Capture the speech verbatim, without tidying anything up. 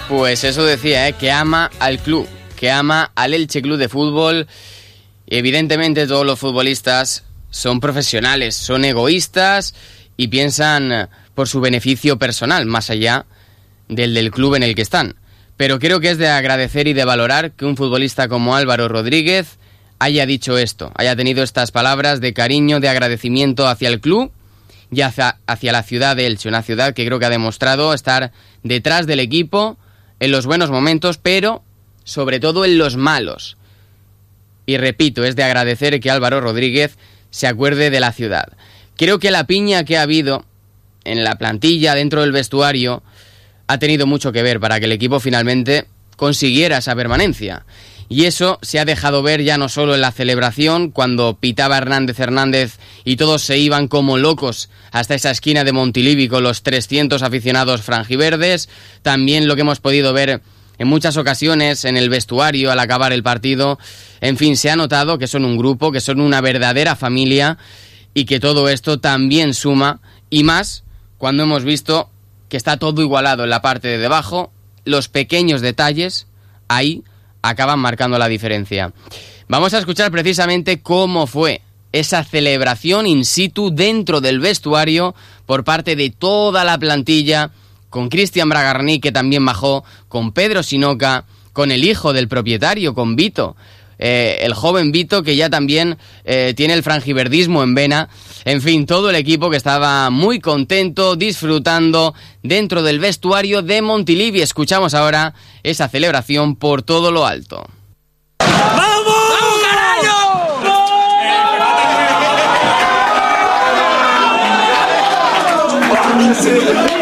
Pues eso decía, ¿eh? Que ama al club, que ama al Elche Club de Fútbol. Evidentemente todos los futbolistas son profesionales, son egoístas y piensan por su beneficio personal, más allá del del club en el que están. Pero creo que es de agradecer y de valorar que un futbolista como Álvaro Rodríguez haya dicho esto, haya tenido estas palabras de cariño, de agradecimiento hacia el club y hacia, hacia la ciudad de Elche, una ciudad que creo que ha demostrado estar detrás del equipo en los buenos momentos, pero sobre todo en los malos. Y repito, es de agradecer que Álvaro Rodríguez se acuerde de la ciudad. Creo que la piña que ha habido en la plantilla, dentro del vestuario, ha tenido mucho que ver para que el equipo finalmente consiguiera esa permanencia. Y eso se ha dejado ver ya no solo en la celebración, cuando pitaba Hernández Hernández y todos se iban como locos hasta esa esquina de Montilivi con los trescientos aficionados franjiverdes, también lo que hemos podido ver en muchas ocasiones en el vestuario al acabar el partido. En fin, se ha notado que son un grupo, que son una verdadera familia y que todo esto también suma, y más cuando hemos visto que está todo igualado en la parte de debajo. Los pequeños detalles ahí acaban marcando la diferencia. Vamos a escuchar precisamente cómo fue esa celebración in situ dentro del vestuario por parte de toda la plantilla, con Cristian Bragarni, que también bajó, con Pedro Sinoca, con el hijo del propietario, con Vito, eh, el joven Vito, que ya también eh, tiene el franjiverdismo en vena. En fin, todo el equipo que estaba muy contento, disfrutando dentro del vestuario de Montilivi. Escuchamos ahora esa celebración por todo lo alto. ¡Vamos! ¡Vamos, carajo! ¡No!